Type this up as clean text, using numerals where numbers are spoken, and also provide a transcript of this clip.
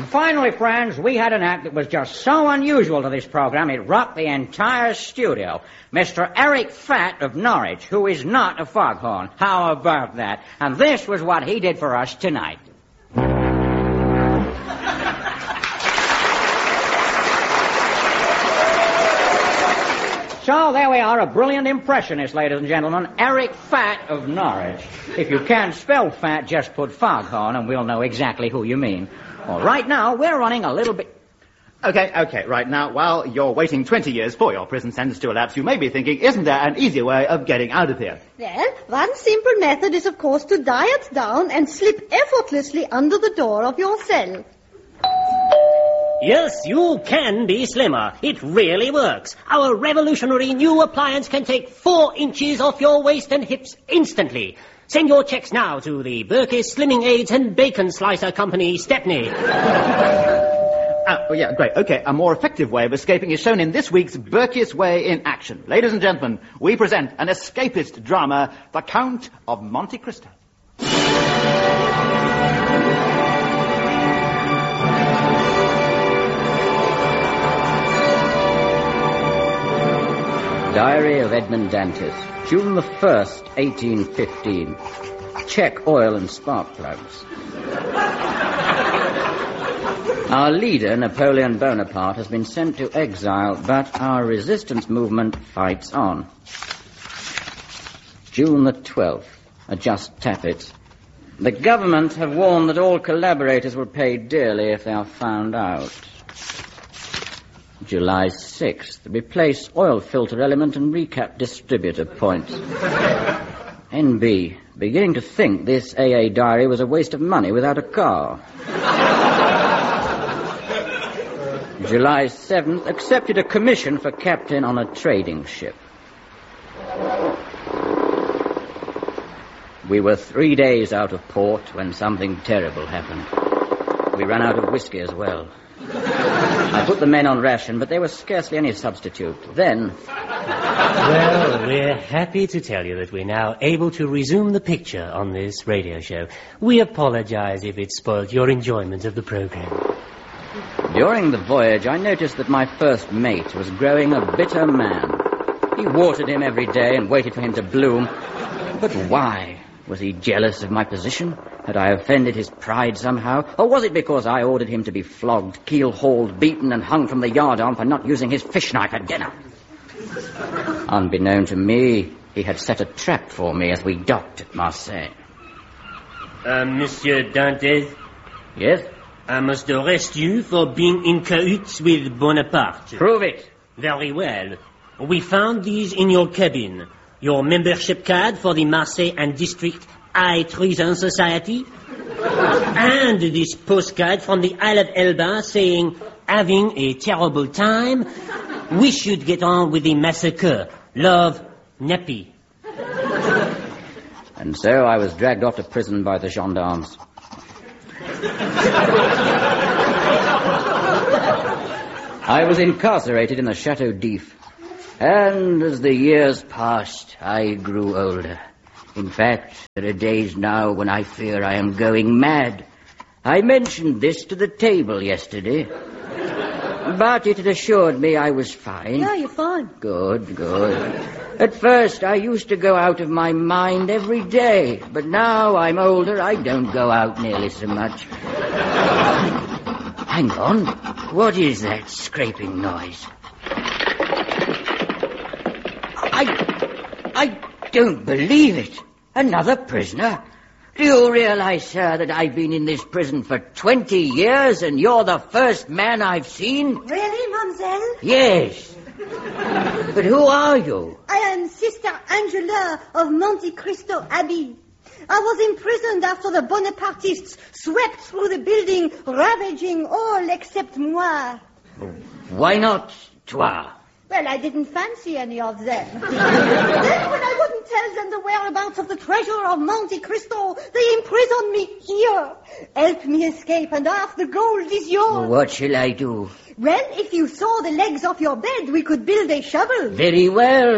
finally, friends, we had an act that was just so unusual to this program, it rocked the entire studio. Mr. Eric Fatt of Norwich, who is not a foghorn. How about that? And this was what he did for us tonight. So there we are, a brilliant impressionist, ladies and gentlemen, Eric Fatt of Norwich. If you can't spell fat, just put foghorn and we'll know exactly who you mean. Well, right now, we're running a little bit... Okay, right now, while you're waiting 20 years for your prison sentence to elapse, you may be thinking, isn't there an easier way of getting out of here? Well, one simple method is, of course, to diet down and slip effortlessly under the door of your cell. Yes, you can be slimmer. It really works. Our revolutionary new appliance can take 4 inches off your waist and hips instantly. Send your checks now to the Burkiss Slimming Aids and Bacon Slicer Company, Stepney. Yeah, great. Okay, a more effective way of escaping is shown in this week's Burkiss Way in action. Ladies and gentlemen, we present an escapist drama, The Count of Monte Cristo. Diary of Edmund Dantes, June the 1st, 1815. Check oil and spark plugs. Our leader, Napoleon Bonaparte, has been sent to exile, but our resistance movement fights on. June the 12th, adjust tappets. The government have warned that all collaborators will pay dearly if they are found out. July 6th, replace oil filter element and recap distributor point. NB, beginning to think this AA diary was a waste of money without a car. July 7th, accepted a commission for captain on a trading ship. We were 3 days out of port when something terrible happened. We ran out of whiskey as well. I put the men on ration, but there was scarcely any substitute. Then... Well, we're happy to tell you that we're now able to resume the picture on this radio show. We apologize if it spoiled your enjoyment of the program. During the voyage, I noticed that my first mate was growing a bitter man. He watered him every day and waited for him to bloom. But why? Was he jealous of my position? Had I offended his pride somehow? Or was it because I ordered him to be flogged, keel-hauled, beaten, and hung from the yardarm for not using his fish knife at dinner? Unbeknown to me, he had set a trap for me as we docked at Marseille. Monsieur Dantes? Yes? I must arrest you for being in cahoots with Bonaparte. Prove it. Very well. We found these in your cabin. Your membership card for the Marseille and District High Treason Society. And this postcard from the Isle of Elba saying, having a terrible time. We should get on with the massacre. Love, Nappy. And so I was dragged off to prison by the gendarmes. I was incarcerated in the Chateau d'If. And as the years passed, I grew older. In fact, there are days now when I fear I am going mad. I mentioned this to the table yesterday. But it had assured me I was fine. Yeah, you're fine. Good. At first, I used to go out of my mind every day. But now I'm older, I don't go out nearly so much. Hang on. What is that scraping noise? I don't believe it. Another prisoner? Do you realize, sir, that I've been in this prison for 20 years and you're the first man I've seen? Really, mademoiselle? Yes. But who are you? I am Sister Angela of Monte Cristo Abbey. I was imprisoned after the Bonapartists swept through the building, ravaging all except moi. Why not toi? Well, I didn't fancy any of them. Then, when I wouldn't tell them the whereabouts of the treasure of Monte Cristo, they imprisoned me here. Help me escape, and half the gold is yours. What shall I do? Well, if you saw the legs of your bed, we could build a shovel. Very well.